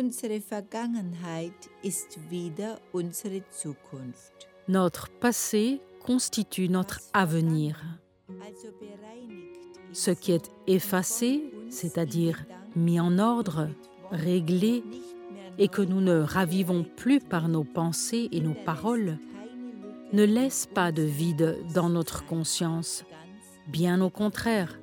Unsere Vergangenheit ist wieder unsere Zukunft. Notre passé constitue notre avenir. Ce qui est effacé, c'est-à-dire mis en ordre, réglé, et que nous ne ravivons plus par nos pensées et nos paroles, ne laisse pas de vide dans notre conscience. Bien au contraire,